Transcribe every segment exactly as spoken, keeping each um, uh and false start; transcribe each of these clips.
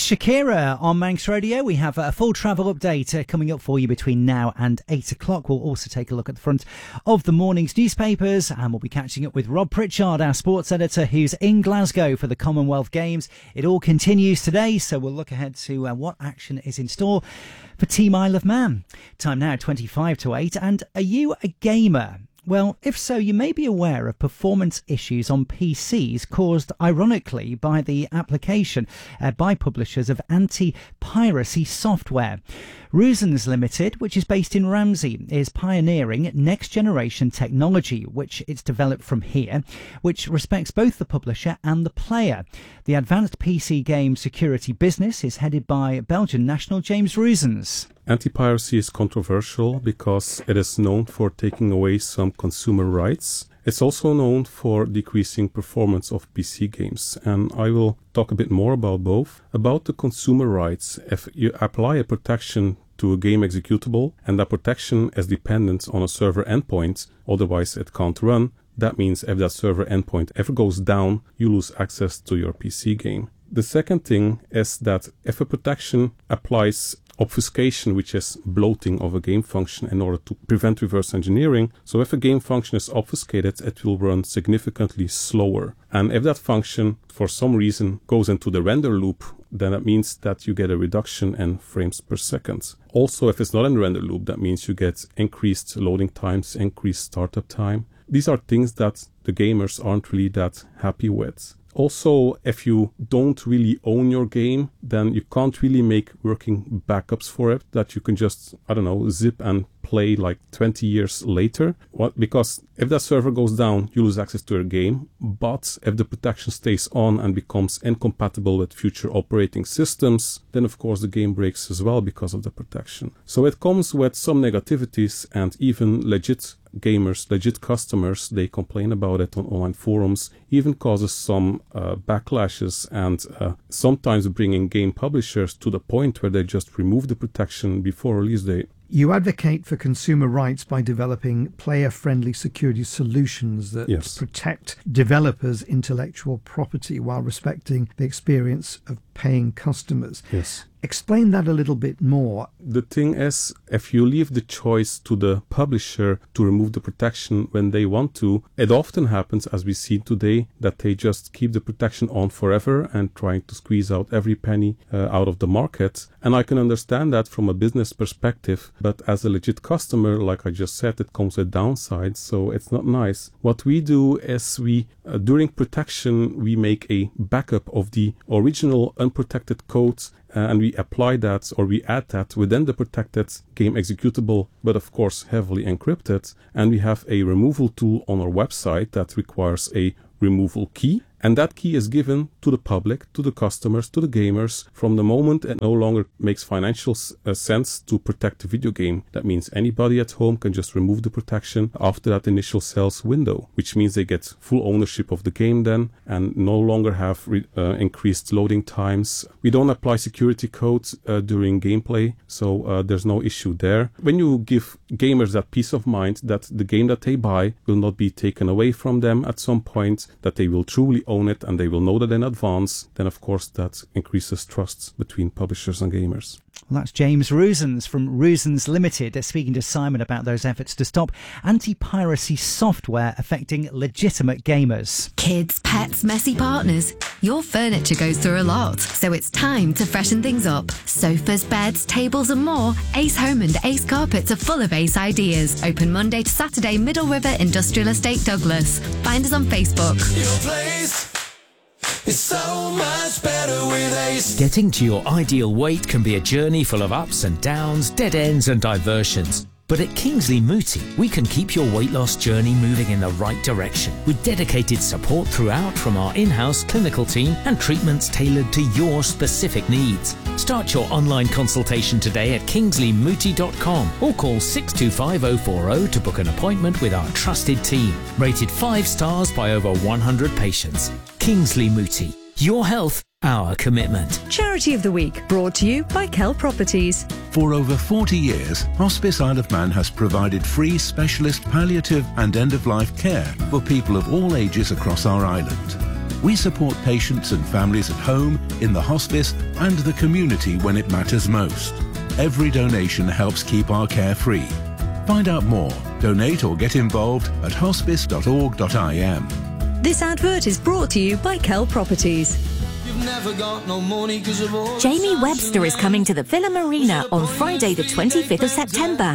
It's Shakira on Manx Radio. We have a full travel update uh, coming up for you between now and eight o'clock. We'll also take a look at the front of the morning's newspapers, and we'll be catching up with Rob Pritchard, our sports editor, who's in Glasgow for the Commonwealth Games. It all continues today, so we'll look ahead to uh, what action is in store for Team Isle of Man. Time now, twenty-five to eight. And are you a gamer? Well, if so, you may be aware of performance issues on P Cs caused, ironically, by the application uh, by publishers of anti-piracy software. Rusens Limited, which is based in Ramsey, is pioneering next-generation technology, which it's developed from here, which respects both the publisher and the player. The advanced P C game security business is headed by Belgian national James Rusens. Anti-piracy is controversial because it is known for taking away some consumer rights. It's also known for decreasing performance of P C games, and I will talk a bit more about both. About the consumer rights, if you apply a protection to a game executable and that protection is dependent on a server endpoint, otherwise it can't run, that means if that server endpoint ever goes down, you lose access to your P C game. The second thing is that if a protection applies obfuscation, which is bloating of a game function in order to prevent reverse engineering. So if a game function is obfuscated, it will run significantly slower. And if that function, for some reason, goes into the render loop, then that means that you get a reduction in frames per second. Also, if it's not in the render loop, that means you get increased loading times, increased startup time. These are things that the gamers aren't really that happy with. Also, if you don't really own your game, then you can't really make working backups for it that you can just, I don't know, zip and play like twenty years later. What? Because if that server goes down, you lose access to your game. But if the protection stays on and becomes incompatible with future operating systems, then of course the game breaks as well because of the protection. So it comes with some negativities, and even legit gamers, legit customers, they complain about it on online forums, even causes some uh, backlashes, and uh, sometimes bringing game publishers to the point where they just remove the protection before release date. You advocate for consumer rights by developing player-friendly security solutions that yes. protect developers' intellectual property while respecting the experience of paying customers. Yes. Explain that a little bit more. The thing is, if you leave the choice to the publisher to remove the protection when they want to, it often happens, as we see today, that they just keep the protection on forever and trying to squeeze out every penny uh, out of the market. And I can understand that from a business perspective, but as a legit customer, like I just said, it comes with downsides, so it's not nice. What we do is we, uh, during protection, we make a backup of the original unprotected code, Uh, and we apply that, or we add that within the protected game executable, but of course heavily encrypted. And we have a removal tool on our website that requires a removal key. And that key is given to the public, to the customers, to the gamers from the moment it no longer makes financial uh, sense to protect the video game. That means anybody at home can just remove the protection after that initial sales window, which means they get full ownership of the game then and no longer have re- uh, increased loading times. We don't apply security codes uh, during gameplay, so uh, there's no issue there. When you give gamers that peace of mind that the game that they buy will not be taken away from them at some point, that they will truly own it and they will know that in advance, then of course that increases trust between publishers and gamers. Well, that's James Rusens from Rusens Limited, uh, speaking to Simon about those efforts to stop anti-piracy software affecting legitimate gamers. Kids, pets, messy partners. Your furniture goes through a lot, so it's time to freshen things up. Sofas, beds, tables and more. Ace Home and Ace Carpets are full of Ace ideas. Open Monday to Saturday, Middle River Industrial Estate, Douglas. Find us on Facebook. Your place is so much better with Ace. Getting to your ideal weight can be a journey full of ups and downs, dead ends and diversions. But at Kingsley Mooti, we can keep your weight loss journey moving in the right direction with dedicated support throughout from our in-house clinical team and treatments tailored to your specific needs. Start your online consultation today at kingsley mooti dot com or call six two five oh four oh to book an appointment with our trusted team. Rated five stars by over one hundred patients. Kingsley Mooti. Your health, our commitment. Charity of the Week, brought to you by Kell Properties. For over forty years, Hospice Isle of Man has provided free specialist palliative and end-of-life care for people of all ages across our island. We support patients and families at home, in the hospice, and the community when it matters most. Every donation helps keep our care free. Find out more, donate or get involved at hospice dot org dot I M. This advert is brought to you by Kel Properties. Jamie Webster is coming to the Villa Marina on Friday the twenty-fifth of September.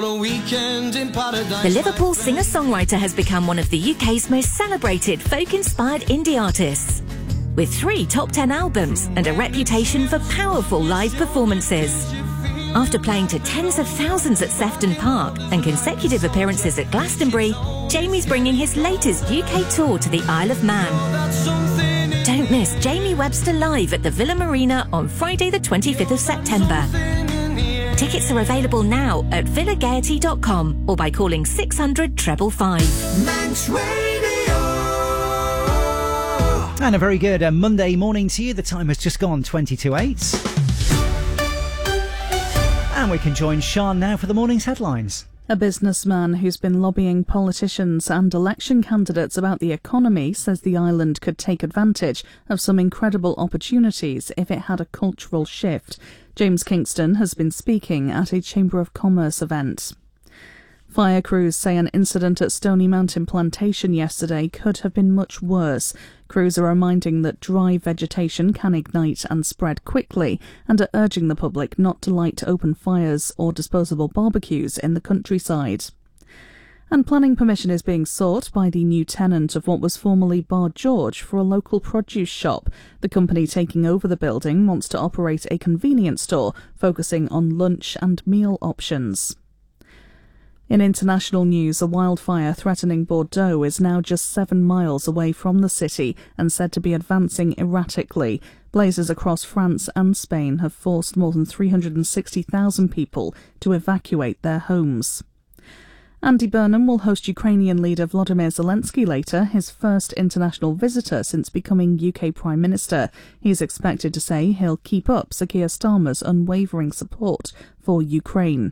The Liverpool singer-songwriter has become one of the U K's most celebrated folk-inspired indie artists. With three top ten albums and a reputation for powerful live performances. After playing to tens of thousands at Sefton Park and consecutive appearances at Glastonbury, Jamie's bringing his latest U K tour to the Isle of Man. Don't miss Jamie Webster live at the Villa Marina on Friday the twenty-fifth of September. Tickets are available now at villa gaiety dot com or by calling six hundred five five five. Manx Radio. And a very good uh, Monday morning to you. The time has just gone twenty to eight. And we can join Sean now for the morning's headlines. A businessman who's been lobbying politicians and election candidates about the economy says the island could take advantage of some incredible opportunities if it had a cultural shift. James Kingston has been speaking at a Chamber of Commerce event. Fire crews say an incident at Stony Mountain Plantation yesterday could have been much worse. Crews are reminding that dry vegetation can ignite and spread quickly and are urging the public not to light open fires or disposable barbecues in the countryside. And planning permission is being sought by the new tenant of what was formerly Bar George for a local produce shop. The company taking over the building wants to operate a convenience store focusing on lunch and meal options. In international news, a wildfire threatening Bordeaux is now just seven miles away from the city and said to be advancing erratically. Blazes across France and Spain have forced more than three hundred sixty thousand people to evacuate their homes. Andy Burnham will host Ukrainian leader Volodymyr Zelensky later, his first international visitor since becoming U K Prime Minister. He is expected to say he'll keep up Sir Keir Starmer's unwavering support for Ukraine.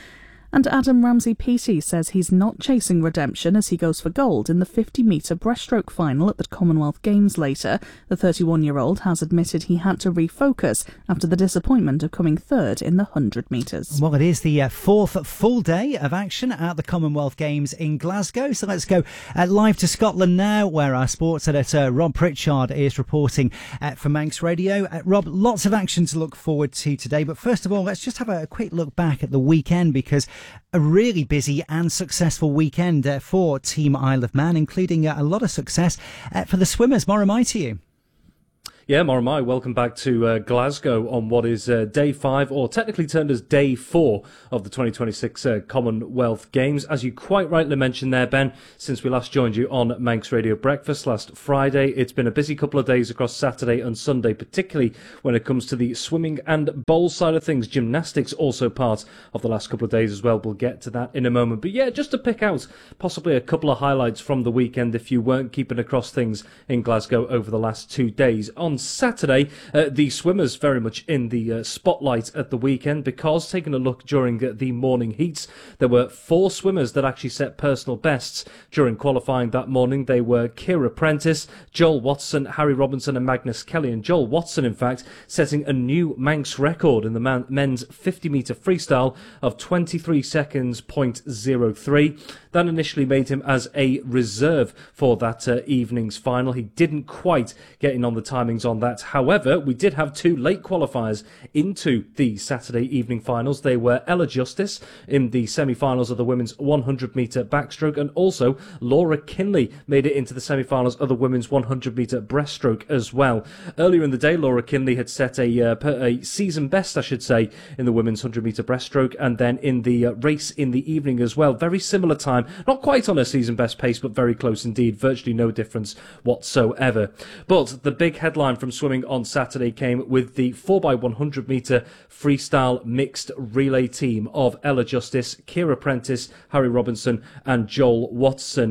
And Adam Ramsey-Peaty says he's not chasing redemption as he goes for gold in the fifty metre breaststroke final at the Commonwealth Games later. The thirty-one-year-old has admitted he had to refocus after the disappointment of coming third in the one hundred metres. Well, it is the uh, fourth full day of action at the Commonwealth Games in Glasgow. So let's go uh, live to Scotland now, where our sports editor Rob Pritchard is reporting uh, for Manx Radio. Uh, Rob, lots of action to look forward to today. But first of all, let's just have a, a quick look back at the weekend, because a really busy and successful weekend uh, for Team Isle of Man, including uh, a lot of success uh, for the swimmers. Moromai to you. Yeah, Moromai, welcome back to uh, Glasgow on what is uh, day five, or technically termed as day four of the twenty twenty-six uh, Commonwealth Games. As you quite rightly mentioned there, Ben, since we last joined you on Manx Radio Breakfast last Friday, it's been a busy couple of days across Saturday and Sunday, particularly when it comes to the swimming and bowl side of things. Gymnastics also part of the last couple of days as well. We'll get to that in a moment. But yeah, just to pick out possibly a couple of highlights from the weekend if you weren't keeping across things in Glasgow over the last two days. On Saturday, uh, the swimmers very much in the uh, spotlight at the weekend, because taking a look during uh, the morning heats, there were four swimmers that actually set personal bests during qualifying that morning. They were Ciara Prentice, Joel Watson, Harry Robinson and Magnus Kelly. And Joel Watson, in fact, setting a new Manx record in the man- men's fifty metre freestyle of twenty-three seconds point zero three. That initially made him as a reserve for that uh, evening's final. He didn't quite get in on the timings on that. However, we did have two late qualifiers into the Saturday evening finals. They were Ella Justice in the semi-finals of the women's one hundred metre backstroke, and also Laura Kinley made it into the semi-finals of the women's one hundred metre breaststroke as well. Earlier in the day, Laura Kinley had set a, uh, a season best, I should say, in the women's one hundred metre breaststroke, and then in the uh, race in the evening as well. Very similar time, not quite on her season best pace, but very close indeed. Virtually no difference whatsoever. But the big headline from swimming on Saturday came with the four by one hundred metre freestyle mixed relay team of Ella Justice, Ciara Prentice, Harry Robinson and Joel Watson.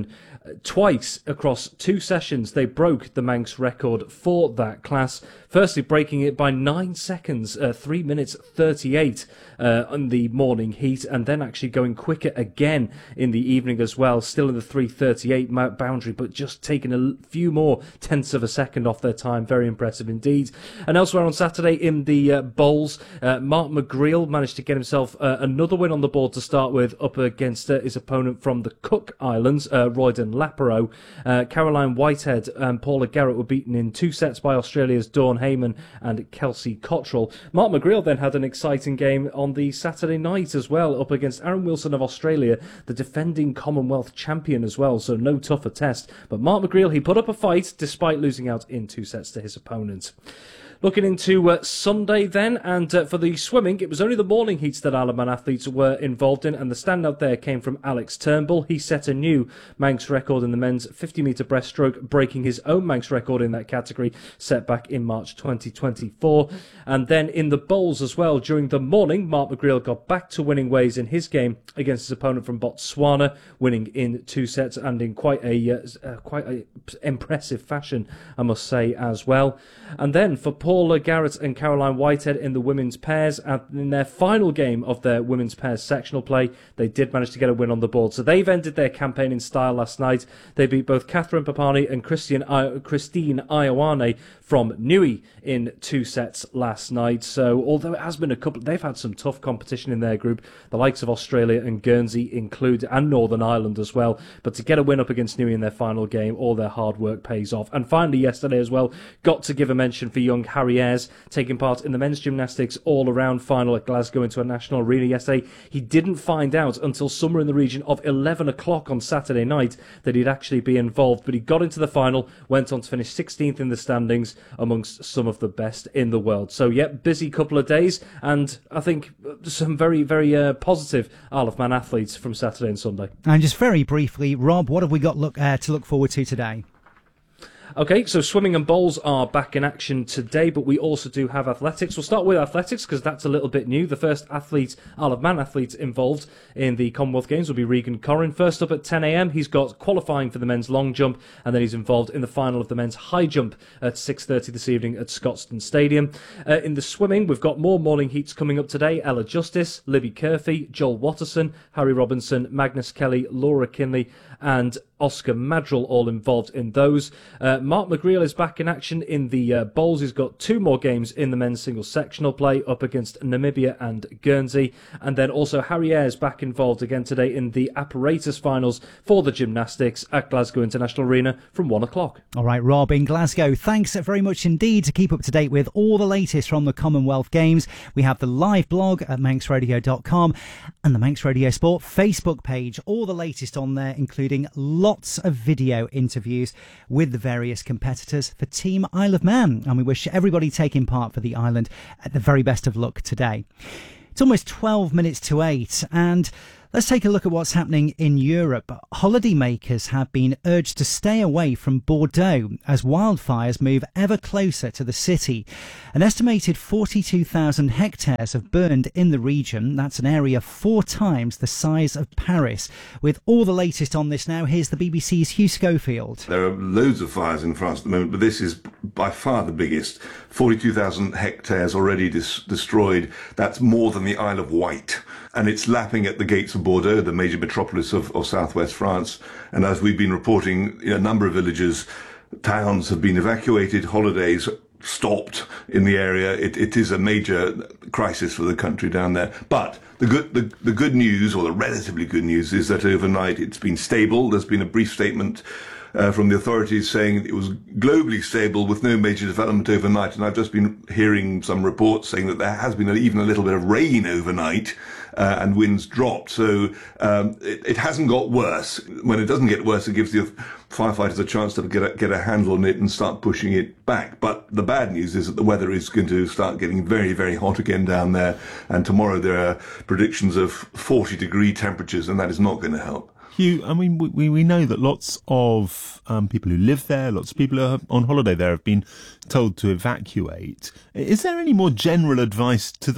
twice across two sessions, they broke the Manx record for that class. Firstly, breaking it by nine seconds, uh, three minutes thirty-eight uh, on the morning heat, and then actually going quicker again in the evening as well, still in the three thirty-eight boundary, but just taking a few more tenths of a second off their time. Very impressive indeed. And elsewhere on Saturday in the uh, bowls, uh, Mark McGreal managed to get himself uh, another win on the board to start with, up against uh, his opponent from the Cook Islands, uh, Royden Lapero. Uh, Caroline Whitehead and Paula Garrett were beaten in two sets by Australia's Dawn Heyman and Kelsey Cottrell. Mark McGreal then had an exciting game on the Saturday night as well, up against Aaron Wilson of Australia, the defending Commonwealth champion as well, so no tougher test. But Mark McGreal, he put up a fight despite losing out in two sets to his opponent. Looking into uh, Sunday then, and uh, for the swimming, it was only the morning heats that Isle of Man athletes were involved in, and the standout there came from Alex Turnbull. He set a new Manx record in the men's fifty metre breaststroke, breaking his own Manx record in that category, set back in March twenty twenty-four. And then in the bowls as well, during the morning, Mark McGreal got back to winning ways in his game against his opponent from Botswana, winning in two sets and in quite a uh, uh, quite a impressive fashion, I must say, as well. And then for Paula Garrett and Caroline Whitehead in the women's pairs, and in their final game of their women's pairs sectional play, they did manage to get a win on the board. So they've ended their campaign in style last night. They beat both Catherine Papani and Christian I- Christine Ioane from Nui in two sets last night. So although it has been a couple, they've had some tough competition in their group, the likes of Australia and Guernsey included, and Northern Ireland as well. But to get a win up against Nui in their final game, all their hard work pays off. And finally yesterday as well, got to give a mention for young Harry Ayres, taking part in the men's gymnastics all-around final at Glasgow International Arena yesterday. He didn't find out until somewhere in the region of eleven o'clock on Saturday night that he'd actually be involved, but he got into the final, went on to finish sixteenth in the standings amongst some of the best in the world. So, yeah, busy couple of days, and I think some very, very uh, positive Isle of Man athletes from Saturday and Sunday. And just very briefly, Rob, what have we got look, uh, to look forward to today? Okay, so swimming and bowls are back in action today, but we also do have athletics. We'll start with athletics because that's a little bit new. The first athlete, Isle of Man athlete involved in the Commonwealth Games will be Regan Corrin. First up at ten a.m, he's got qualifying for the men's long jump, and then he's involved in the final of the men's high jump at six thirty this evening at Scotstoun Stadium. Uh, in the swimming, we've got more morning heats coming up today. Ella Justice, Libby Curfey, Joel Watterson, Harry Robinson, Magnus Kelly, Laura Kinley, and Oscar Madrill all involved in those. Uh, Mark McGreal is back in action in the uh, bowls. He's got two more games in the men's single sectional play up against Namibia and Guernsey. And then also Harry Ayres back involved again today in the apparatus finals for the gymnastics at Glasgow International Arena from one o'clock. All right, Rob in Glasgow, thanks very much indeed. To keep up to date with all the latest from the Commonwealth Games, we have the live blog at manx radio dot com and the Manx Radio Sport Facebook page. All the latest on there, including lots of video interviews with the various competitors for Team Isle of Man, and we wish everybody taking part for the island at the very best of luck today. It's almost twelve minutes to eight, and let's take a look at what's happening in Europe. Holidaymakers have been urged to stay away from Bordeaux as wildfires move ever closer to the city. An estimated forty-two thousand hectares have burned in the region. That's an area four times the size of Paris. With all the latest on this now, here's the B B C's Hugh Schofield. There are loads of fires in France at the moment, but this is by far the biggest. forty-two thousand hectares already dis- destroyed. That's more than the Isle of Wight. And it's lapping at the gates of Bordeaux, the major metropolis of, of southwest France. And as we've been reporting, a number of villages, towns have been evacuated, holidays stopped in the area. It, it is a major crisis for the country down there. But the good, the, the good news, or the relatively good news, is that overnight it's been stable. There's been a brief statement Uh, from the authorities saying it was globally stable with no major development overnight. And I've just been hearing some reports saying that there has been a, even a little bit of rain overnight uh, and winds dropped. So um, it, it hasn't got worse. When it doesn't get worse, it gives the firefighters a chance to get a, get a handle on it and start pushing it back. But the bad news is that the weather is going to start getting very, very hot again down there. And tomorrow there are predictions of forty degree temperatures, and that is not going to help. Hugh, I mean, we we know that lots of um, people who live there, lots of people who are on holiday there have been told to evacuate. Is there any more general advice to those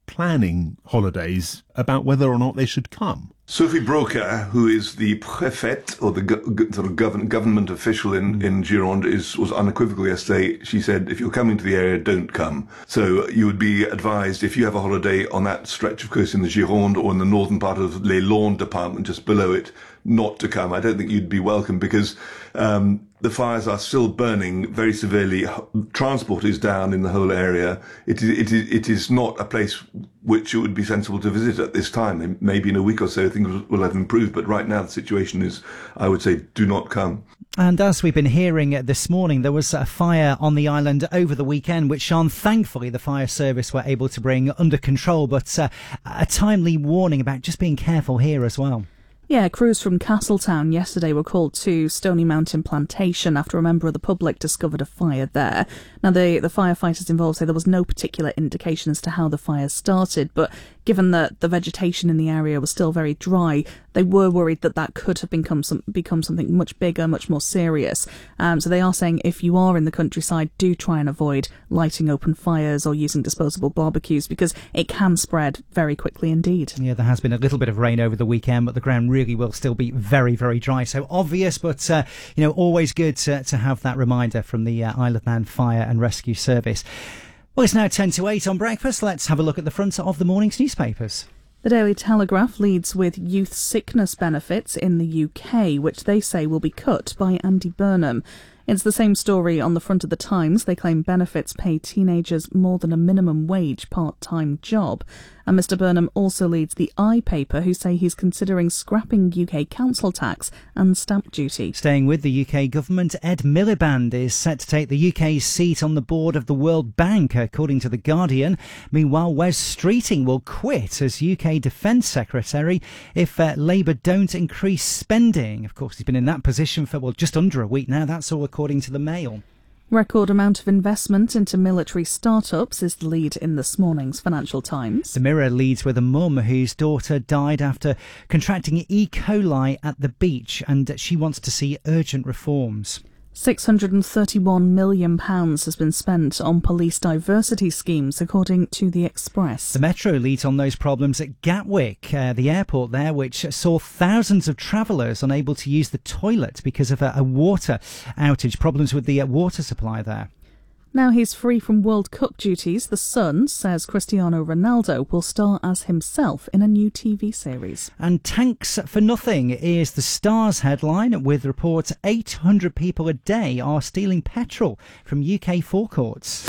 planning holidays about whether or not they should come. Sophie Broca, who is the préfète, or the go- sort of govern- government official in, in Gironde, is, was unequivocal yesterday. She said, if you're coming to the area, don't come. So you would be advised, if you have a holiday on that stretch of coast in the Gironde or in the northern part of Les Landes department, just below it, not to come. I don't think you'd be welcome because um, the fires are still burning very severely. Transport is down in the whole area. It is, it is, it is not a place which it would be sensible to visit at this time. Maybe in a week or so things will have improved, but right now the situation is, I would say, do not come. And as we've been hearing this morning, there was a fire on the island over the weekend, which, Sean, thankfully the fire service were able to bring under control, but uh, a timely warning about just being careful here as well. Yeah, crews from Castletown yesterday were called to Stony Mountain Plantation after a member of the public discovered a fire there. Now, the, the firefighters involved say there was no particular indication as to how the fire started, but given that the vegetation in the area was still very dry, they were worried that that could have become, some, become something much bigger, much more serious. Um, so they are saying if you are in the countryside, do try and avoid lighting open fires or using disposable barbecues because it can spread very quickly indeed. Yeah, there has been a little bit of rain over the weekend, but the ground really will still be very, very dry. So obvious, but, uh, you know, always good to, to have that reminder from the uh, Isle of Man Fire and Rescue Service. Well, it's now ten to eight on breakfast. Let's have a look at the front of the morning's newspapers. The Daily Telegraph leads with youth sickness benefits in the U K, which they say will be cut by Andy Burnham. It's the same story on the front of the Times. They claim benefits pay teenagers more than a minimum wage part-time job. And Mr Burnham also leads the I paper, who say he's considering scrapping U K council tax and stamp duty. Staying with the U K government, Ed Miliband is set to take the U K's seat on the board of the World Bank, according to The Guardian. Meanwhile, Wes Streeting will quit as U K Defence Secretary if uh, Labour don't increase spending. Of course, he's been in that position for, well, just under a week now. That's all according to the Mail. Record amount of investment into military startups is the lead in this morning's Financial Times. The Mirror leads with a mum whose daughter died after contracting E. coli at the beach, and she wants to see urgent reforms. six hundred thirty-one million pounds has been spent on police diversity schemes, according to The Express. The Metro leads on those problems at Gatwick, uh, the airport there, which saw thousands of travellers unable to use the toilet because of a, a water outage, problems with the uh, water supply there. Now he's free from World Cup duties, The Sun says Cristiano Ronaldo will star as himself in a new T V series. And Tanks for Nothing is the Star's headline, with reports eight hundred people a day are stealing petrol from U K forecourts.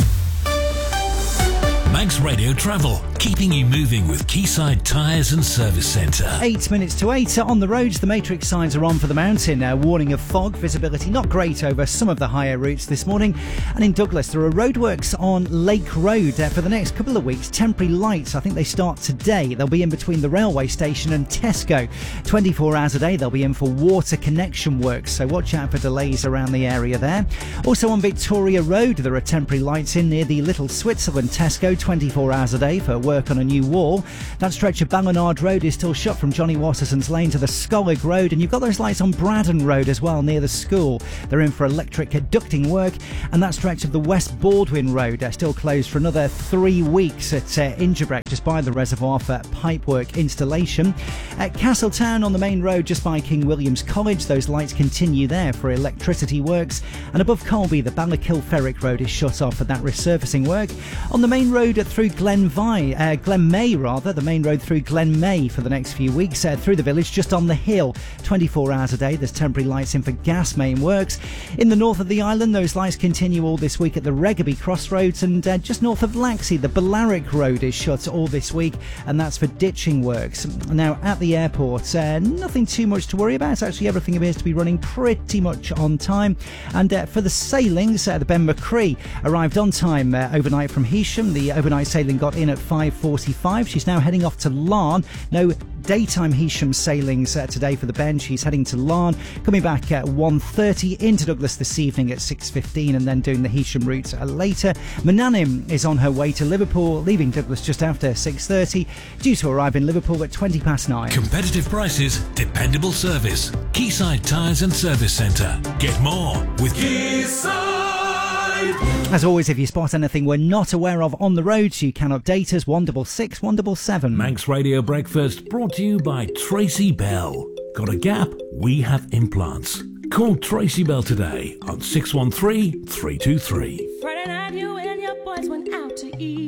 Manx Radio Travel, keeping you moving with Quayside Tyres and Service Centre. Eight minutes to eight. On the roads, the matrix signs are on for the mountain. A warning of fog, visibility not great over some of the higher routes this morning. And in Douglas, there are roadworks on Lake Road uh, for the next couple of weeks. Temporary lights, I think they start today. They'll be in between the railway station and Tesco. twenty-four hours a day, they'll be in for water connection works, so watch out for delays around the area there. Also on Victoria Road, there are temporary lights in near the Little Switzerland Tesco, twenty-four hours a day for work on a new wall. That stretch of Ballinard Road is still shut from Johnny Wasserson's Lane to the Scollig Road, and you've got those lights on Braddon Road as well near the school. They're in for electric ducting work, and that stretch of the West Baldwin Road are still closed for another three weeks at uh, Ingerbrecht, just by the reservoir, for pipework installation. At Castletown on the main road just by King William's College, those lights continue there for electricity works, and above Colby the Ballakilferrick Road is shut off for that resurfacing work. On the main road through Glenvie, uh, Glenmay rather, the main road through Glenmay for the next few weeks, uh, through the village just on the hill, twenty-four hours a day. There's temporary lights in for gas main works. In the north of the island, those lights continue all this week at the Regaby Crossroads, and uh, just north of Laxey, the Bellaric Road is shut all this week, and that's for ditching works. Now at the airport, uh, nothing too much to worry about. Actually, everything appears to be running pretty much on time. And uh, for the sailings, uh, the Ben McCree arrived on time uh, overnight from Heysham. The overnight sailing got in at five forty-five. She's now heading off to Larne. No daytime Heysham sailings uh, today for the Ben. She's heading to Larne, coming back at one thirty into Douglas this evening at six fifteen, and then doing the Heysham route uh, later. Mananim is on her way to Liverpool, leaving Douglas just after six thirty, due to arrive in Liverpool at twenty past nine. Competitive prices, dependable service. Quayside Tyres and Service Centre. Get more with Quayside As always, if you spot anything we're not aware of on the roads, you can update us. one six six, one seven seven. Manx Radio Breakfast brought to you by Tracy Bell. Got a gap? We have implants. Call Tracy Bell today on six one three, three two three. Friday night, you and your boys went out to eat.